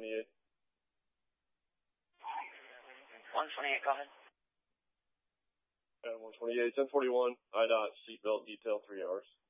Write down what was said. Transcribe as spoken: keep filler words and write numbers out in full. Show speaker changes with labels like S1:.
S1: twenty-eight.
S2: one twenty-eight, go ahead.
S1: And one twenty-eight, ten forty-one, I D O T, seatbelt detail, three hours.